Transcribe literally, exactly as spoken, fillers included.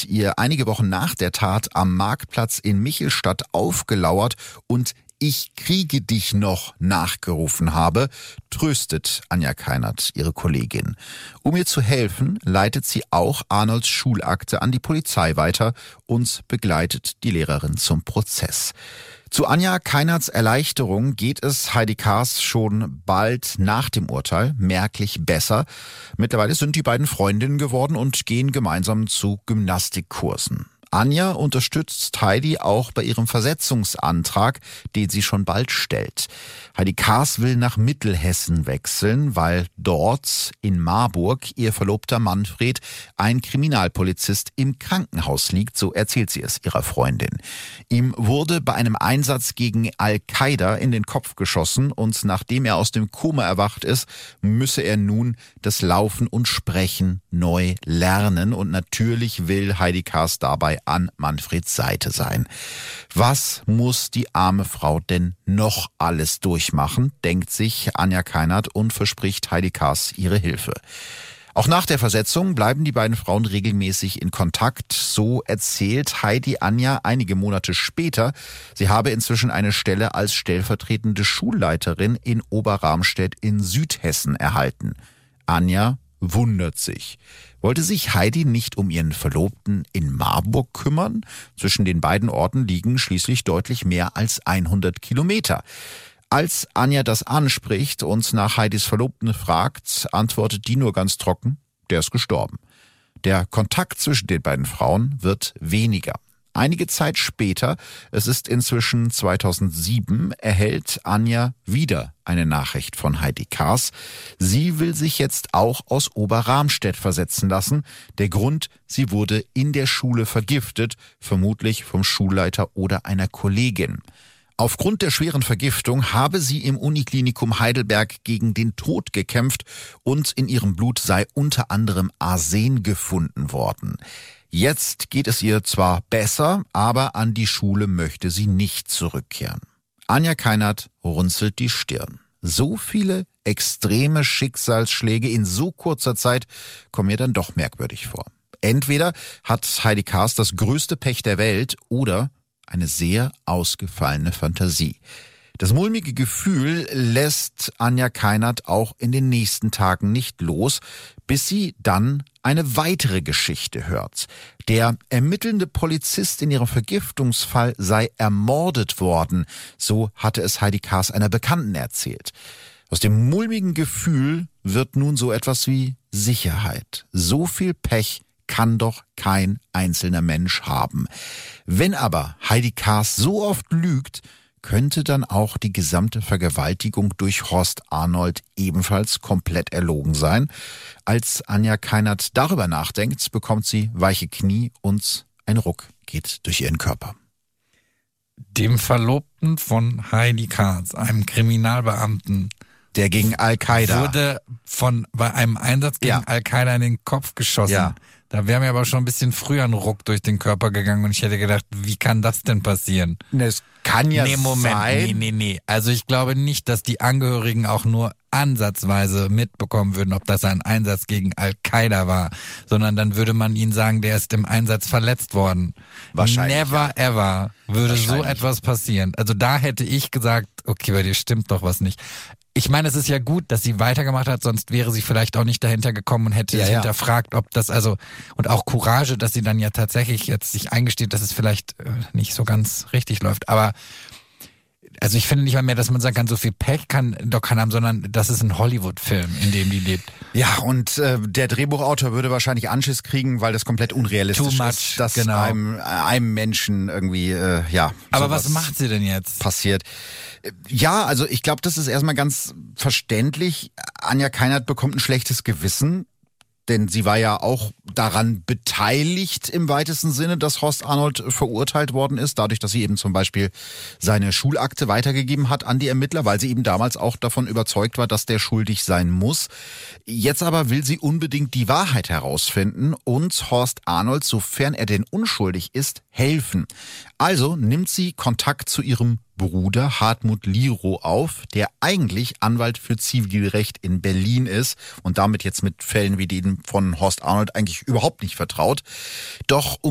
hat ihr einige Wochen nach der Tat am Marktplatz in Michelstadt aufgelauert und „Ich kriege dich noch" nachgerufen habe, tröstet Anja Keinert ihre Kollegin. Um ihr zu helfen, leitet sie auch Arnolds Schulakte an die Polizei weiter und begleitet die Lehrerin zum Prozess. Zu Anja Keinerts Erleichterung geht es Heidi Kaas schon bald nach dem Urteil merklich besser. Mittlerweile sind die beiden Freundinnen geworden und gehen gemeinsam zu Gymnastikkursen. Anja unterstützt Heidi auch bei ihrem Versetzungsantrag, den sie schon bald stellt. Heidi Kaas will nach Mittelhessen wechseln, weil dort in Marburg ihr Verlobter Manfred, ein Kriminalpolizist, im Krankenhaus liegt, so erzählt sie es ihrer Freundin. Ihm wurde bei einem Einsatz gegen Al-Qaida in den Kopf geschossen und nachdem er aus dem Koma erwacht ist, müsse er nun das Laufen und Sprechen neu lernen und natürlich will Heidi Kaas dabei an Manfreds Seite sein. Was muss die arme Frau denn noch alles durchmachen, denkt sich Anja Keinert und verspricht Heidi Kaas ihre Hilfe. Auch nach der Versetzung bleiben die beiden Frauen regelmäßig in Kontakt. So erzählt Heidi Anja einige Monate später, sie habe inzwischen eine Stelle als stellvertretende Schulleiterin in Oberramstedt in Südhessen erhalten. Anja wundert sich. Wollte sich Heidi nicht um ihren Verlobten in Marburg kümmern? Zwischen den beiden Orten liegen schließlich deutlich mehr als hundert Kilometer. Als Anja das anspricht und nach Heidis Verlobten fragt, antwortet die nur ganz trocken: Der ist gestorben. Der Kontakt zwischen den beiden Frauen wird weniger. Einige Zeit später, es ist inzwischen zweitausendsieben, erhält Anja wieder eine Nachricht von Heidi Kaas. Sie will sich jetzt auch aus Oberramstedt versetzen lassen. Der Grund: Sie wurde in der Schule vergiftet, vermutlich vom Schulleiter oder einer Kollegin. Aufgrund der schweren Vergiftung habe sie im Uniklinikum Heidelberg gegen den Tod gekämpft und in ihrem Blut sei unter anderem Arsen gefunden worden. Jetzt geht es ihr zwar besser, aber an die Schule möchte sie nicht zurückkehren. Anja Keinert runzelt die Stirn. So viele extreme Schicksalsschläge in so kurzer Zeit kommen mir dann doch merkwürdig vor. Entweder hat Heidi Kaas das größte Pech der Welt oder eine sehr ausgefallene Fantasie. Das mulmige Gefühl lässt Anja Keinert auch in den nächsten Tagen nicht los, bis sie dann eine weitere Geschichte hört. Der ermittelnde Polizist in ihrem Vergiftungsfall sei ermordet worden, so hatte es Heidi Kaas einer Bekannten erzählt. Aus dem mulmigen Gefühl wird nun so etwas wie Sicherheit. So viel Pech kann doch kein einzelner Mensch haben. Wenn aber Heidi Kaas so oft lügt, könnte dann auch die gesamte Vergewaltigung durch Horst Arnold ebenfalls komplett erlogen sein. Als Anja Keinert darüber nachdenkt, bekommt sie weiche Knie und ein Ruck geht durch ihren Körper. Dem Verlobten von Heidi Kaas, einem Kriminalbeamten, der gegen Al-Qaida wurde von bei einem Einsatz gegen ja. Al-Qaida in den Kopf geschossen. Ja. Da wäre mir aber schon ein bisschen früher ein Ruck durch den Körper gegangen und ich hätte gedacht, wie kann das denn passieren? Es kann ja nee, Moment, sein. Nee, nee, nee. Also ich glaube nicht, dass die Angehörigen auch nur ansatzweise mitbekommen würden, ob das ein Einsatz gegen Al-Qaida war, sondern dann würde man ihnen sagen, der ist im Einsatz verletzt worden. Wahrscheinlich. Never ja. ever würde so etwas passieren. Also da hätte ich gesagt, okay, bei dir stimmt doch was nicht. Ich meine, es ist ja gut, dass sie weitergemacht hat, sonst wäre sie vielleicht auch nicht dahinter gekommen und hätte ja, sich ja. hinterfragt, ob das also, und auch Courage, dass sie dann ja tatsächlich jetzt sich eingesteht, dass es vielleicht äh, nicht so ganz richtig läuft. Aber also ich finde nicht mal mehr, dass man sagen kann, so viel Pech kann doch keiner haben, sondern das ist ein Hollywood-Film, in dem die lebt. Ja, und äh, der Drehbuchautor würde wahrscheinlich Anschiss kriegen, weil das komplett unrealistisch Too much, ist, dass genau. einem, einem Menschen irgendwie, äh, ja. Aber was macht sie denn jetzt? Passiert. Ja, also ich glaube, das ist erstmal ganz verständlich. Anja Keinert bekommt ein schlechtes Gewissen, denn sie war ja auch daran beteiligt im weitesten Sinne, dass Horst Arnold verurteilt worden ist, dadurch, dass sie eben zum Beispiel seine Schulakte weitergegeben hat an die Ermittler, weil sie eben damals auch davon überzeugt war, dass der schuldig sein muss. Jetzt aber will sie unbedingt die Wahrheit herausfinden und Horst Arnold, sofern er denn unschuldig ist, helfen. Also nimmt sie Kontakt zu ihrem Bruder Hartmut Liro auf, der eigentlich Anwalt für Zivilrecht in Berlin ist und damit jetzt mit Fällen wie denen von Horst Arnold eigentlich überhaupt nicht vertraut. Doch